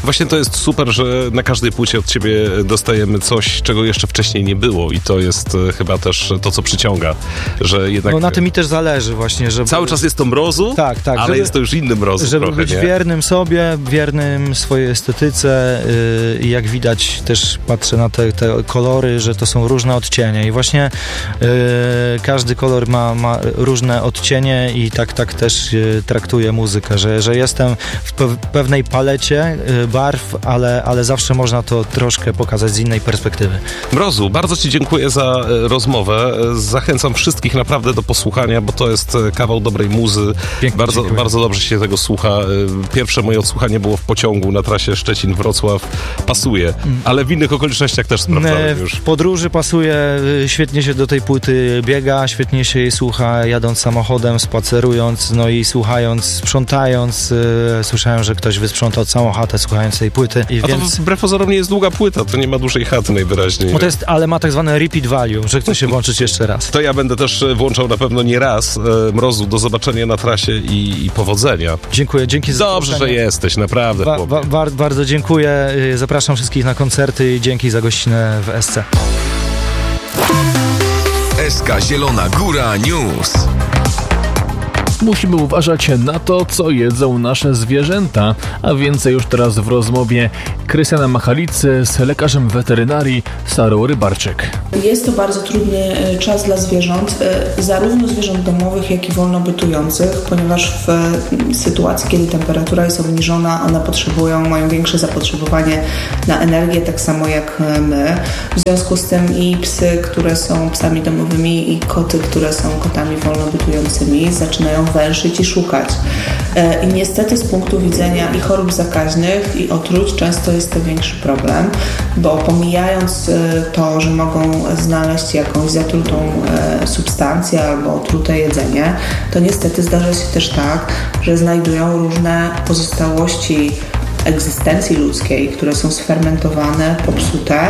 Właśnie to jest super, że na każdej płycie od ciebie dostajemy coś, czego jeszcze wcześniej nie było i to jest chyba też to, co przyciąga, że jednak... No na tym mi też zależy właśnie, żeby... Cały czas jest to Mrozu, tak, ale jest to już inny Mrozu żeby trochę, być nie? wiernym sobie, wiernym swojej estetyce i jak widać też patrzę na te kolory, że to są różne odcienie i właśnie każdy kolor ma różne odcienie i tak też traktuję muzykę, że jestem w pewnej palecie barw, ale zawsze można to troszkę pokazać z innej perspektywy. Mrozu, bardzo ci dziękuję za rozmowę. Zachęcam wszystkich naprawdę do posłuchania, bo to jest kawał dobrej muzy. Bardzo dobrze się tego słucha. Pierwsze moje odsłuchanie było w pociągu na trasie Szczecin-Wrocław. Pasuje, ale w innych okolicznościach też sprawdzałem już. W podróży pasuje, świetnie się do tej płyty biega, świetnie się jej słucha jadąc samochodem, spacerując, no i słuchając, sprzątając. Słyszałem, że ktoś wysprzątał całą chatę słuchając tej płyty. A to wbrew pozorom nie jest długa płyta, to nie ma dłuższej chaty najwyraźniej. No to jest, ale ma tak zwane repeat value, że chce się włączyć jeszcze raz. To ja będę też włączał na pewno nie raz. Mrozu, do zobaczenia na trasie i powodzenia. Dziękuję, dzięki za Dobrze, zaproszenie. że jesteś, naprawdę. Bardzo dziękuję, zapraszam wszystkich na koncerty i dzięki za gościnę w SC. SK Zielona Góra News. Musimy uważać na to, co jedzą nasze zwierzęta, a więcej już teraz w rozmowie Krystiana Machalicy z lekarzem weterynarii Sarą Rybarczyk. Jest to bardzo trudny czas dla zwierząt, zarówno zwierząt domowych, jak i wolnobytujących, ponieważ w sytuacji, kiedy temperatura jest obniżona, one mają większe zapotrzebowanie na energię, tak samo jak my. W związku z tym i psy, które są psami domowymi, i koty, które są kotami wolnobytującymi, zaczynają węszyć i szukać. I niestety z punktu widzenia i chorób zakaźnych, i otruć często jest to większy problem, bo pomijając to, że mogą znaleźć jakąś zatrutą substancję albo otrute jedzenie, to niestety zdarza się też tak, że znajdują różne pozostałości egzystencji ludzkiej, które są sfermentowane, popsute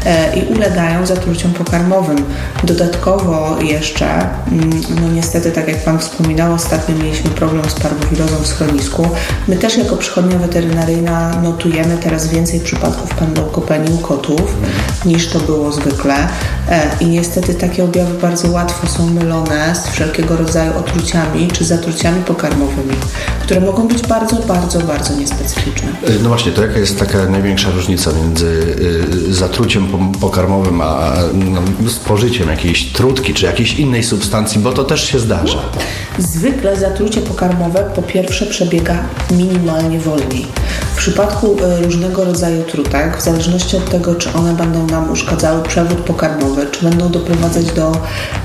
i ulegają zatruciom pokarmowym. Dodatkowo jeszcze, no niestety, tak jak Pan wspominał, ostatnio mieliśmy problem z parwowirozą w schronisku. My też jako przychodnia weterynaryjna notujemy teraz więcej przypadków panleukopenii u kotów niż to było zwykle i niestety takie objawy bardzo łatwo są mylone z wszelkiego rodzaju otruciami czy zatruciami pokarmowymi, które mogą być bardzo, bardzo, bardzo niespecyficzne. No właśnie, to jaka jest taka największa różnica między zatruciem pokarmowym a spożyciem jakiejś trutki czy jakiejś innej substancji, bo to też się zdarza. Zwykle zatrucie pokarmowe po pierwsze przebiega minimalnie wolniej. W przypadku różnego rodzaju trutek, w zależności od tego, czy one będą nam uszkadzały przewód pokarmowy, czy będą doprowadzać do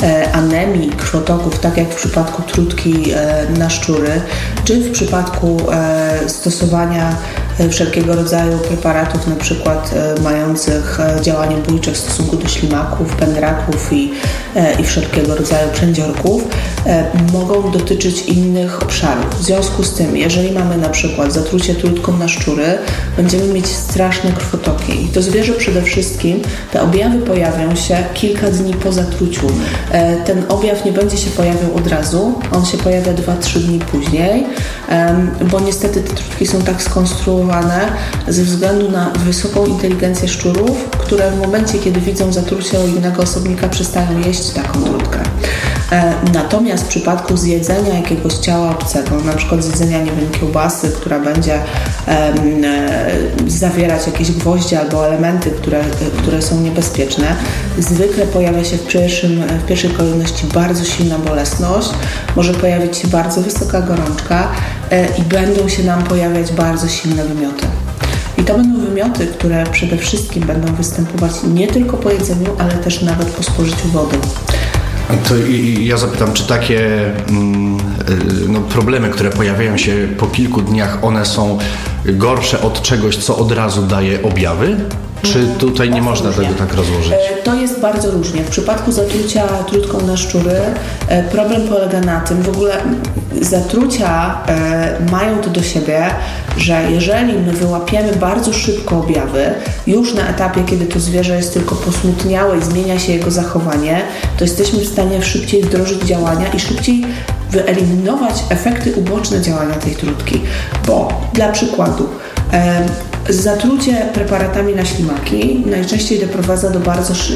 anemii krwotoków, tak jak w przypadku trutki na szczury, czy w przypadku stosowania wszelkiego rodzaju preparatów, na przykład mających działanie bójcze w stosunku do ślimaków, pędraków i wszelkiego rodzaju przędziorków, mogą dotyczyć innych obszarów. W związku z tym, jeżeli mamy na przykład zatrucie trutką na szczury, będziemy mieć straszne krwotoki. I to zwierzę przede wszystkim, te objawy pojawią się kilka dni po zatruciu. Ten objaw nie będzie się pojawiał od razu, on się pojawia 2-3 dni później, bo niestety te trutki są tak skonstruowane ze względu na wysoką inteligencję szczurów, które w momencie, kiedy widzą zatrucie u innego osobnika, przestają jeść taką trutkę. Natomiast w przypadku zjedzenia jakiegoś ciała obcego, na przykład zjedzenia, nie wiem, kiełbasy, która będzie zawierać jakieś gwoździe albo elementy, które są niebezpieczne, zwykle pojawia się w pierwszej kolejności bardzo silna bolesność, może pojawić się bardzo wysoka gorączka i będą się nam pojawiać bardzo silne wymioty. I to będą wymioty, które przede wszystkim będą występować nie tylko po jedzeniu, ale też nawet po spożyciu wody. To ja zapytam, czy takie problemy, które pojawiają się po kilku dniach, one są gorsze od czegoś, co od razu daje objawy? Czy tutaj nie można tego tak rozłożyć? To jest bardzo różnie. W przypadku zatrucia trutką na szczury problem polega na tym, w ogóle zatrucia mają to do siebie, że jeżeli my wyłapiemy bardzo szybko objawy, już na etapie, kiedy to zwierzę jest tylko posmutniałe i zmienia się jego zachowanie, to jesteśmy w stanie szybciej wdrożyć działania i szybciej wyeliminować efekty uboczne działania tej trutki. Bo dla przykładu Zatrucie preparatami na ślimaki najczęściej doprowadza do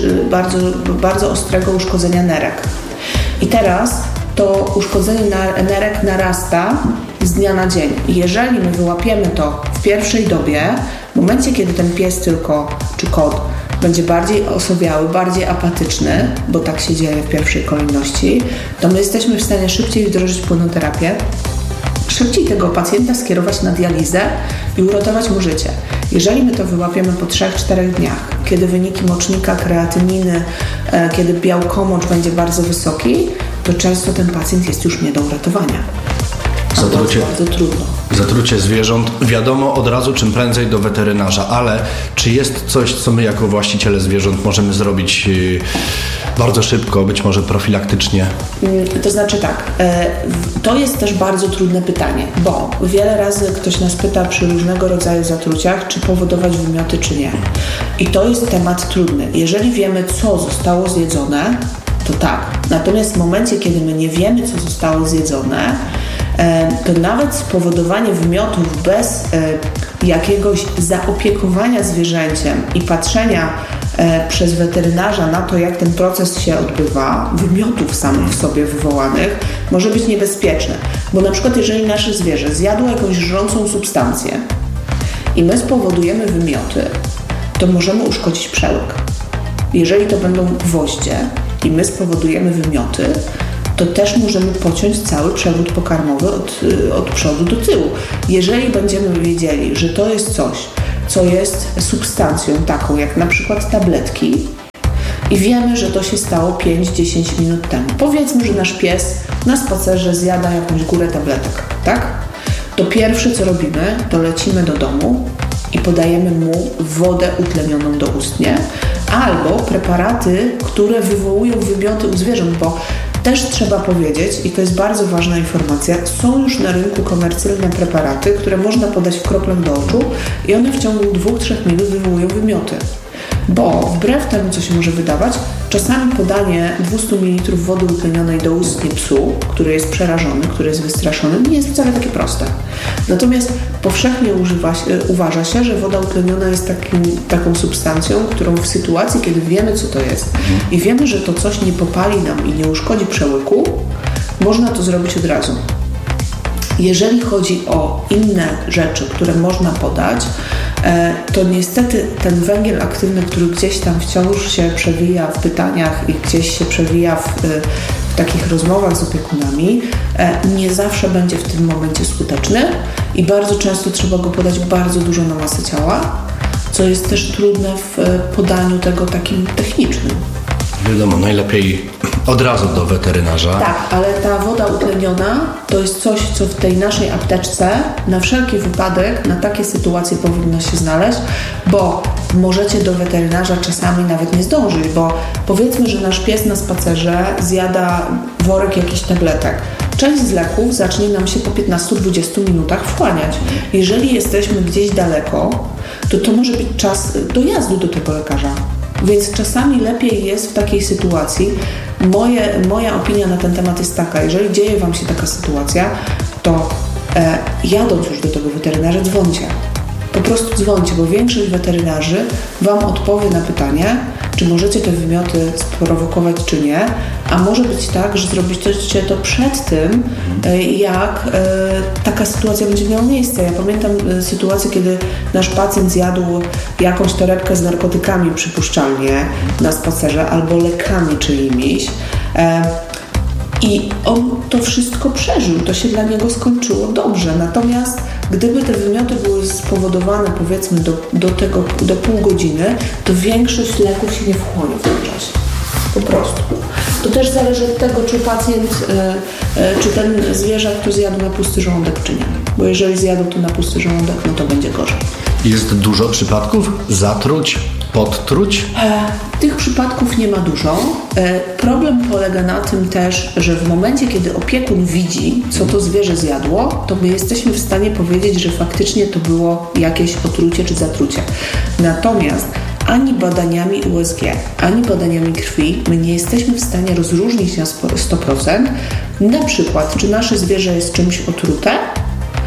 bardzo ostrego uszkodzenia nerek. I teraz to uszkodzenie nerek narasta z dnia na dzień. Jeżeli my wyłapiemy to w pierwszej dobie, w momencie, kiedy ten pies czy kot będzie bardziej osobiały, bardziej apatyczny, bo tak się dzieje w pierwszej kolejności, to my jesteśmy w stanie szybciej wdrożyć płynoterapię, szybciej tego pacjenta skierować na dializę i uratować mu życie. Jeżeli my to wyłapiemy po 3-4 dniach, kiedy wyniki mocznika, kreatyniny, kiedy białkomocz będzie bardzo wysoki, to często ten pacjent jest już nie do uratowania. Bardzo trudno. Zatrucie zwierząt, wiadomo od razu czym prędzej do weterynarza, ale czy jest coś, co my jako właściciele zwierząt możemy zrobić bardzo szybko, być może profilaktycznie? To znaczy tak, to jest też bardzo trudne pytanie, bo wiele razy ktoś nas pyta przy różnego rodzaju zatruciach, czy powodować wymioty, czy nie. I to jest temat trudny. Jeżeli wiemy, co zostało zjedzone, to tak. Natomiast w momencie, kiedy my nie wiemy, co zostało zjedzone, to nawet spowodowanie wymiotów bez jakiegoś zaopiekowania zwierzęciem i patrzenia przez weterynarza na to, jak ten proces się odbywa, wymiotów samych w sobie wywołanych, może być niebezpieczne. Bo na przykład jeżeli nasze zwierzę zjadło jakąś żrącą substancję i my spowodujemy wymioty, to możemy uszkodzić przełyk. Jeżeli to będą gwoździe i my spowodujemy wymioty, to też możemy pociąć cały przewód pokarmowy od przodu do tyłu. Jeżeli będziemy wiedzieli, że to jest coś, co jest substancją taką, jak na przykład tabletki i wiemy, że to się stało 5-10 minut temu. Powiedzmy, że nasz pies na spacerze zjada jakąś górę tabletek, tak? To pierwsze, co robimy, to lecimy do domu i podajemy mu wodę utlenioną doustnie albo preparaty, które wywołują wymioty u zwierząt, bo też trzeba powiedzieć, i to jest bardzo ważna informacja, są już na rynku komercyjne preparaty, które można podać w kroplach do oczu i one w ciągu 2-3 minut wywołują wymioty. Bo wbrew temu, co się może wydawać, czasami podanie 200 ml wody utlenionej doustnie psu, który jest przerażony, który jest wystraszony, nie jest wcale takie proste. Natomiast powszechnie uważa się, że woda utleniona jest taką substancją, którą w sytuacji, kiedy wiemy, co to jest i wiemy, że to coś nie popali nam i nie uszkodzi przełyku, można to zrobić od razu. Jeżeli chodzi o inne rzeczy, które można podać, to niestety ten węgiel aktywny, który gdzieś tam wciąż się przewija w pytaniach i gdzieś się przewija w takich rozmowach z opiekunami, nie zawsze będzie w tym momencie skuteczny i bardzo często trzeba go podać bardzo dużo na masę ciała, co jest też trudne w podaniu tego takim technicznym. Wiadomo, najlepiej od razu do weterynarza. Tak, ale ta woda utleniona to jest coś, co w tej naszej apteczce na wszelki wypadek, na takie sytuacje powinno się znaleźć, bo możecie do weterynarza czasami nawet nie zdążyć, bo powiedzmy, że nasz pies na spacerze zjada worek jakichś tabletek. Część z leków zacznie nam się po 15-20 minutach wchłaniać. Jeżeli jesteśmy gdzieś daleko, to może być czas dojazdu do tego lekarza. Więc czasami lepiej jest w takiej sytuacji. Moja opinia na ten temat jest taka, jeżeli dzieje Wam się taka sytuacja, to jadąc już do tego weterynarza, dzwońcie. Po prostu dzwońcie, bo większość weterynarzy Wam odpowie na pytanie, czy możecie te wymioty sprowokować, czy nie, a może być tak, że zrobicie to przed tym, jak taka sytuacja będzie miała miejsce. Ja pamiętam sytuację, kiedy nasz pacjent zjadł jakąś torebkę z narkotykami przypuszczalnie na spacerze albo lekami czyimiś. I on to wszystko przeżył, to się dla niego skończyło dobrze. Natomiast gdyby te wymioty były spowodowane powiedzmy do pół godziny, to większość leków się nie wchłonie w tym czasie. Po prostu. To też zależy od tego, czy pacjent, czy ten zwierzak to zjadł na pusty żołądek, czy nie. Bo jeżeli zjadł to na pusty żołądek, no to będzie gorzej. Jest dużo przypadków zatruć, podtruć? Tych przypadków nie ma dużo. Problem polega na tym też, że w momencie, kiedy opiekun widzi, co to zwierzę zjadło, to my jesteśmy w stanie powiedzieć, że faktycznie to było jakieś otrucie czy zatrucie. Natomiast ani badaniami USG, ani badaniami krwi my nie jesteśmy w stanie rozróżnić na 100%, na przykład, czy nasze zwierzę jest czymś otrute,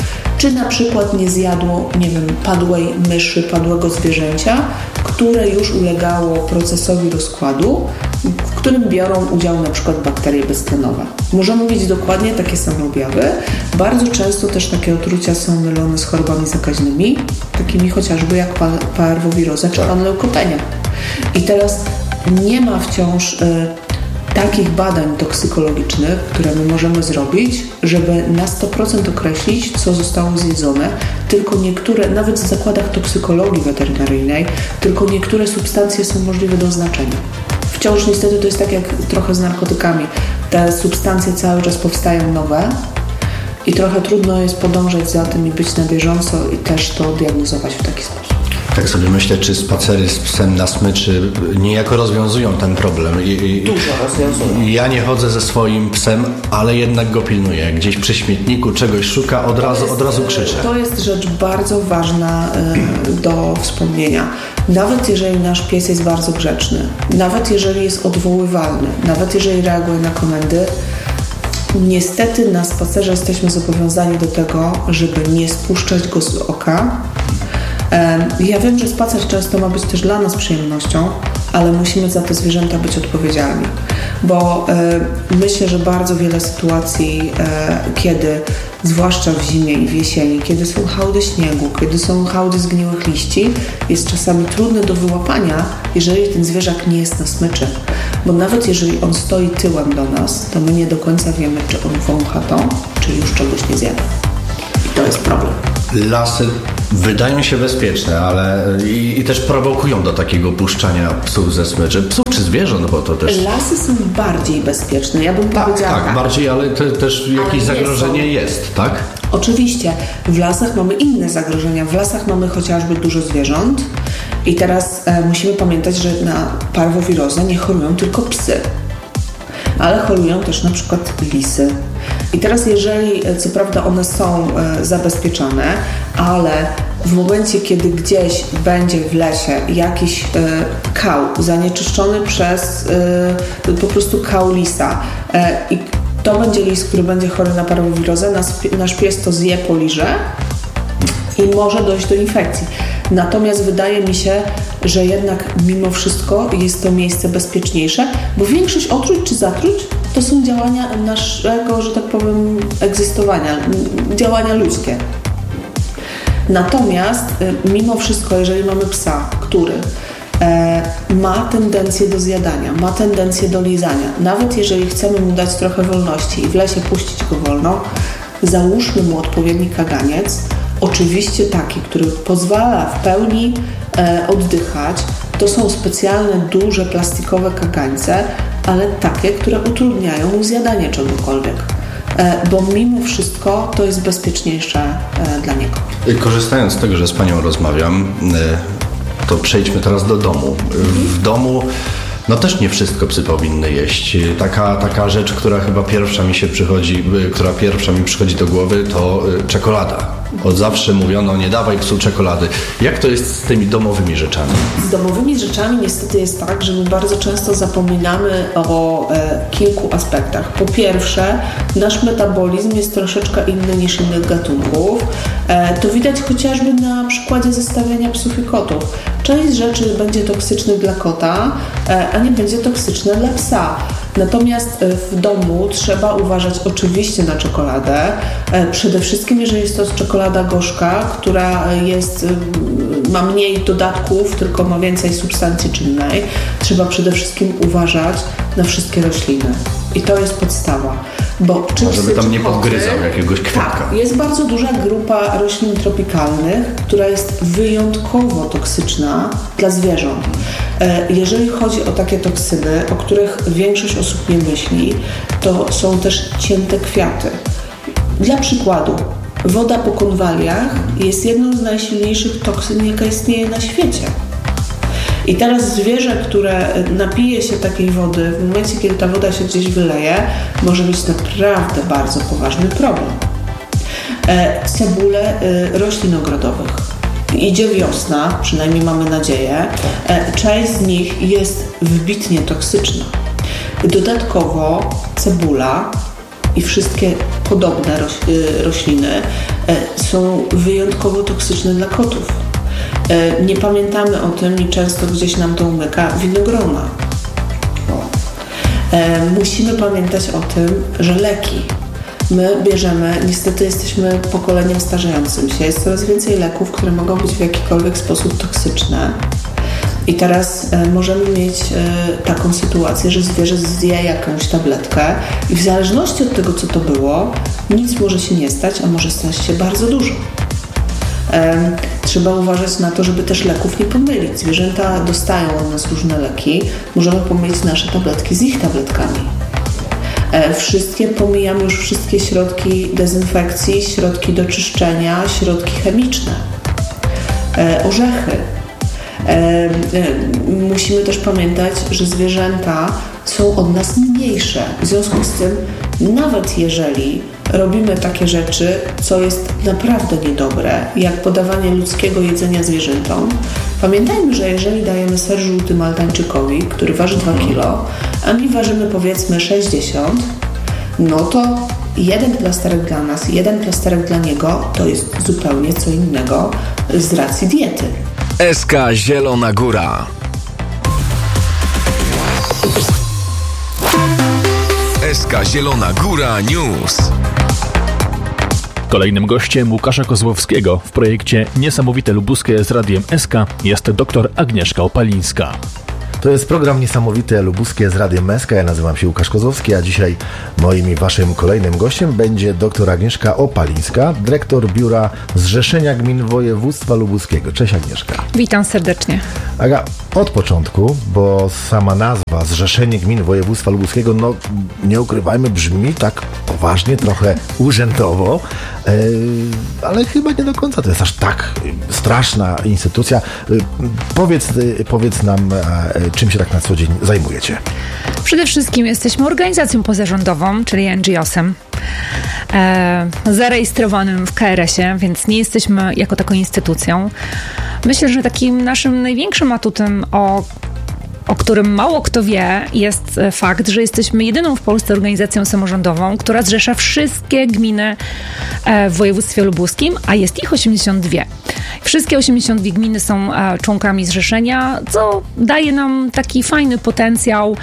czy na przykład nie zjadło, nie wiem, padłej myszy, padłego zwierzęcia, które już ulegało procesowi rozkładu, w którym biorą udział na przykład bakterie beztlenowe. Możemy mieć dokładnie takie same objawy. Bardzo często też takie otrucia są mylone z chorobami zakaźnymi, takimi chociażby jak parwowiroza czy panleukopenia. I teraz nie ma wciąż takich badań toksykologicznych, które my możemy zrobić, żeby na 100% określić, co zostało zjedzone. Tylko niektóre, nawet w zakładach toksykologii weterynaryjnej, tylko niektóre substancje są możliwe do oznaczenia. Wciąż niestety to jest tak jak trochę z narkotykami. Te substancje cały czas powstają nowe i trochę trudno jest podążać za tym i być na bieżąco i też to diagnozować w taki sposób. Tak sobie myślę, czy spacery z psem na smyczy niejako rozwiązują ten problem. Dużo rozwiązują. Ja nie chodzę ze swoim psem, ale jednak go pilnuję. Gdzieś przy śmietniku czegoś szuka, od razu krzyczę. To jest rzecz bardzo ważna do wspomnienia. Nawet jeżeli nasz pies jest bardzo grzeczny, nawet jeżeli jest odwoływalny, nawet jeżeli reaguje na komendy, niestety na spacerze jesteśmy zobowiązani do tego, żeby nie spuszczać go z oka. Ja wiem, że spacer często ma być też dla nas przyjemnością, ale musimy za te zwierzęta być odpowiedzialni, bo myślę, że bardzo wiele sytuacji, kiedy, zwłaszcza w zimie i w jesieni, kiedy są hałdy śniegu, kiedy są hałdy zgniłych liści, jest czasami trudne do wyłapania, jeżeli ten zwierzak nie jest na smyczy, bo nawet jeżeli on stoi tyłem do nas, to my nie do końca wiemy, czy on wącha to, czy już czegoś nie zjada. I to jest problem. Lasy wydają się bezpieczne, ale i też prowokują do takiego puszczania psów ze smyczy. Psów czy zwierząt, bo to też... Lasy są bardziej bezpieczne, ja bym powiedziała. Tak, bardziej, ale też jakieś zagrożenie jest, tak? Oczywiście. W lasach mamy inne zagrożenia. W lasach mamy chociażby dużo zwierząt i teraz musimy pamiętać, że na parwowirozę nie chorują tylko psy, ale chorują też na przykład lisy. I teraz jeżeli, co prawda one są zabezpieczone, ale w momencie, kiedy gdzieś będzie w lesie jakiś kał zanieczyszczony przez po prostu kał lisa i to będzie lis, który będzie chory na parwowirozę, nasz pies to zje, poliże i może dojść do infekcji. Natomiast wydaje mi się, że jednak mimo wszystko jest to miejsce bezpieczniejsze, bo większość otruć czy zatruć to są działania naszego, że tak powiem, egzystowania, działania ludzkie. Natomiast mimo wszystko, jeżeli mamy psa, który ma tendencję do zjadania, ma tendencję do lizania, nawet jeżeli chcemy mu dać trochę wolności i w lesie puścić go wolno, załóżmy mu odpowiedni kaganiec, oczywiście taki, który pozwala w pełni oddychać. To są specjalne, duże, plastikowe kagańce, ale takie, które utrudniają mu zjadanie czegokolwiek. Bo mimo wszystko to jest bezpieczniejsze dla niego. Korzystając z tego, że z Panią rozmawiam, to przejdźmy teraz do domu. W domu też nie wszystko psy powinny jeść. Taka rzecz, która chyba pierwsza mi przychodzi do głowy, to czekolada. Od zawsze mówiono, nie dawaj psu czekolady. Jak to jest z tymi domowymi rzeczami? Z domowymi rzeczami niestety jest tak, że my bardzo często zapominamy o kilku aspektach. Po pierwsze, nasz metabolizm jest troszeczkę inny niż innych gatunków. To widać chociażby na przykładzie zestawienia psów i kotów. Część rzeczy będzie toksycznych dla kota, a nie będzie toksyczne dla psa. Natomiast w domu trzeba uważać oczywiście na czekoladę. Przede wszystkim, jeżeli jest to czekolada gorzka, która ma mniej dodatków, tylko ma więcej substancji czynnej. Trzeba przede wszystkim uważać na wszystkie rośliny. I to jest podstawa. Bo żeby tam nie podgryzał jakiegoś kwiatka. Tak, jest bardzo duża grupa roślin tropikalnych, która jest wyjątkowo toksyczna dla zwierząt. Jeżeli chodzi o takie toksyny, o których większość osób nie myśli, to są też cięte kwiaty. Dla przykładu, woda po konwaliach jest jedną z najsilniejszych toksyn, jaka istnieje na świecie. I teraz zwierzę, które napije się takiej wody, w momencie, kiedy ta woda się gdzieś wyleje, może mieć naprawdę bardzo poważny problem. Cebule roślin ogrodowych. Idzie wiosna, przynajmniej mamy nadzieję. Część z nich jest wybitnie toksyczna. Dodatkowo cebula i wszystkie podobne rośliny są wyjątkowo toksyczne dla kotów. Nie pamiętamy o tym i często gdzieś nam to umyka. Winogrona. Musimy pamiętać o tym, że leki my bierzemy, niestety jesteśmy pokoleniem starzejącym się, jest coraz więcej leków, które mogą być w jakikolwiek sposób toksyczne. I teraz możemy mieć taką sytuację, że zwierzę zje jakąś tabletkę i w zależności od tego, co to było, nic może się nie stać, a może stać się bardzo dużo. Trzeba uważać na to, żeby też leków nie pomylić. Zwierzęta dostają od nas różne leki, możemy pomylić nasze tabletki z ich tabletkami. Pomijamy już wszystkie środki dezynfekcji, środki do czyszczenia, środki chemiczne, orzechy. Musimy też pamiętać, że zwierzęta są od nas mniejsze. W związku z tym, nawet jeżeli robimy takie rzeczy, co jest naprawdę niedobre, jak podawanie ludzkiego jedzenia zwierzętom, pamiętajmy, że jeżeli dajemy ser żółty maltańczykowi, który waży 2 kg, a my ważymy powiedzmy 60, no to jeden plasterek dla nas, jeden plasterek dla niego to jest zupełnie co innego z racji diety. SK Zielona Góra. SK Zielona Góra News. Kolejnym gościem Łukasza Kozłowskiego w projekcie Niesamowite Lubuskie z Radiem SK jest dr Agnieszka Opalińska. To jest program Niesamowite Lubuskie z Radiem SK. Ja nazywam się Łukasz Kozłowski, a dzisiaj moim i waszym kolejnym gościem będzie dr Agnieszka Opalińska, dyrektor Biura Zrzeszenia Gmin Województwa Lubuskiego. Cześć Agnieszka. Witam serdecznie. Aga, od początku, bo sama nazwa Zrzeszenie Gmin Województwa Lubuskiego, no nie ukrywajmy, brzmi tak poważnie, trochę urzędowo, ale chyba nie do końca to jest aż tak straszna instytucja. Powiedz nam, czym się tak na co dzień zajmujecie? Przede wszystkim jesteśmy organizacją pozarządową, czyli NGO-sem, zarejestrowanym w KRS-ie, więc nie jesteśmy jako taką instytucją. Myślę, że takim naszym największym atutem, o którym mało kto wie, jest fakt, że jesteśmy jedyną w Polsce organizacją samorządową, która zrzesza wszystkie gminy w województwie lubuskim, a jest ich 82. Wszystkie 82 gminy są członkami zrzeszenia, co daje nam taki fajny potencjał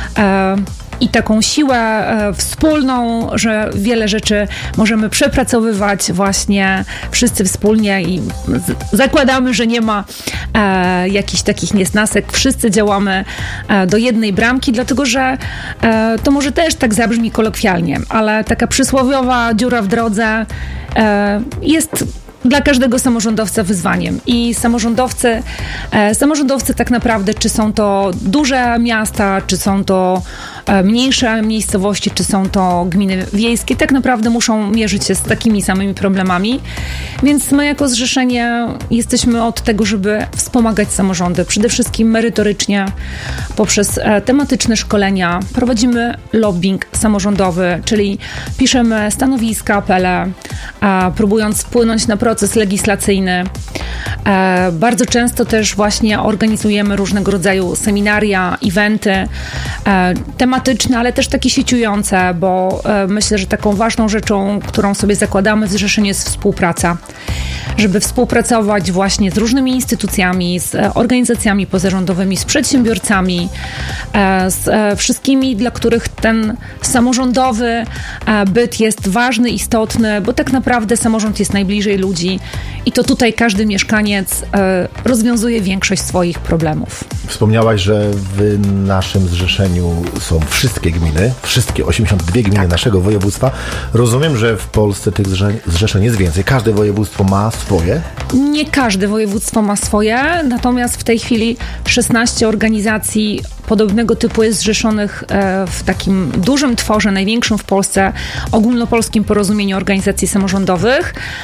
i taką siłę wspólną, że wiele rzeczy możemy przepracowywać właśnie wszyscy wspólnie i zakładamy, że nie ma jakichś takich niesnasek. Wszyscy działamy do jednej bramki, dlatego że to może też tak zabrzmi kolokwialnie, ale taka przysłowiowa dziura w drodze jest dla każdego samorządowca wyzwaniem. I samorządowcy tak naprawdę, czy są to duże miasta, czy są to mniejsze miejscowości, czy są to gminy wiejskie, tak naprawdę muszą mierzyć się z takimi samymi problemami. Więc my jako zrzeszenie jesteśmy od tego, żeby wspomagać samorządy. Przede wszystkim merytorycznie, poprzez tematyczne szkolenia. Prowadzimy lobbying samorządowy, czyli piszemy stanowiska, apele, próbując wpłynąć na proces legislacyjny. Bardzo często też właśnie organizujemy różnego rodzaju seminaria, eventy tematyczne, ale też takie sieciujące, bo myślę, że taką ważną rzeczą, którą sobie zakładamy w zrzeszeniu, jest współpraca. Żeby współpracować właśnie z różnymi instytucjami, z organizacjami pozarządowymi, z przedsiębiorcami, z wszystkimi, dla których ten samorządowy byt jest ważny, istotny, bo tak naprawdę samorząd jest najbliżej ludzi i to tutaj każdy mieszkaniec rozwiązuje większość swoich problemów. Wspomniałaś, że w naszym zrzeszeniu są wszystkie gminy, wszystkie 82 gminy naszego województwa. Rozumiem, że w Polsce tych zrzeszeń jest więcej. Każde województwo ma swoje? Nie każde województwo ma swoje, natomiast w tej chwili 16 organizacji podobnego typu jest zrzeszonych w takim dużym tworze, największym w Polsce, ogólnopolskim porozumieniu organizacji samorządowych.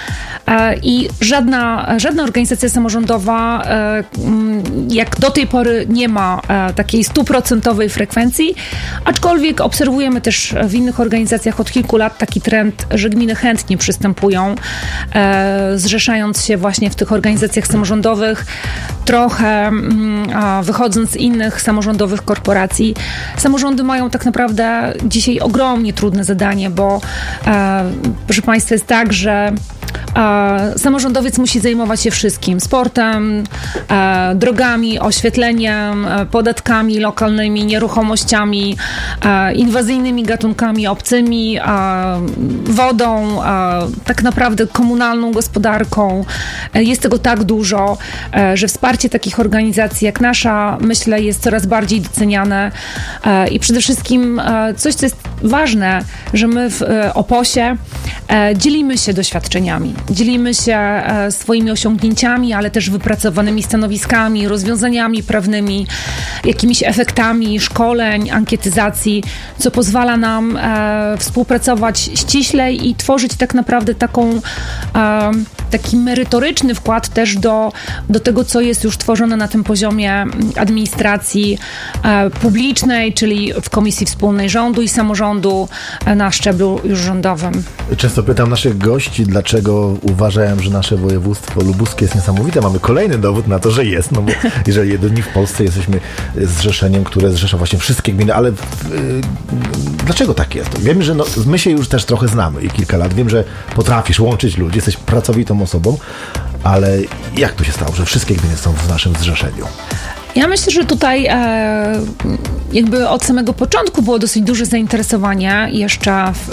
i żadna organizacja samorządowa jak do tej pory nie ma takiej 100% frekwencji, aczkolwiek obserwujemy też w innych organizacjach od kilku lat taki trend, że gminy chętnie przystępują, zrzeszając się właśnie w tych organizacjach samorządowych, trochę wychodząc z innych samorządowych korporacji. Samorządy mają tak naprawdę dzisiaj ogromnie trudne zadanie, bo proszę Państwa, jest tak, że samorządowiec musi zajmować się wszystkim: sportem, drogami, oświetleniem, podatkami lokalnymi, nieruchomościami, inwazyjnymi gatunkami obcymi, wodą, tak naprawdę komunalną gospodarką. Jest tego tak dużo, że wsparcie takich organizacji jak nasza, myślę, jest coraz bardziej doceniane i przede wszystkim coś, co jest ważne, że my w OPOS-ie dzielimy się doświadczeniami, dzielimy się swoimi osiągnięciami, ale też wypracowanymi stanowiskami, rozwiązaniami prawnymi, jakimiś efektami szkoleń, ankietyzacji, co pozwala nam współpracować ściślej i tworzyć tak naprawdę taki merytoryczny wkład też do tego, co jest już tworzone na tym poziomie administracji publicznej, czyli w Komisji Wspólnej Rządu i Samorządu na szczeblu już rządowym. Często pytam naszych gości, dlaczego uważają, że nasze województwo lubuskie jest niesamowite. Mamy kolejny dowód na to, że jest, no bo jeżeli jedyni w Polsce jesteśmy zrzeszeniem, które zrzesza właśnie wszystkie gminy, ale dlaczego tak jest? Wiemy, że my się już też trochę znamy i kilka lat. Wiem, że potrafisz łączyć ludzi, jesteś pracowitą osobą, ale jak to się stało, że wszystkie gminy są w naszym zrzeszeniu? Ja myślę, że tutaj jakby od samego początku było dosyć duże zainteresowanie. Jeszcze w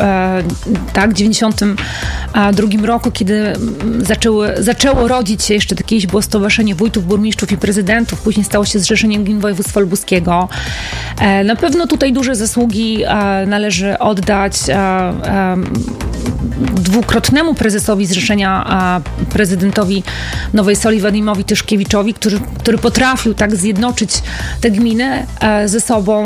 92 roku, kiedy zaczęło rodzić się, jeszcze kiedyś było Stowarzyszenie Wójtów, Burmistrzów i Prezydentów, później stało się Zrzeszeniem Gmin Województwa Lubuskiego. Na pewno tutaj duże zasługi należy oddać dwukrotnemu prezesowi zrzeszenia, prezydentowi Nowej Soli, Wadimowi Tyszkiewiczowi, który potrafił tak zjednoczyć te gminy ze sobą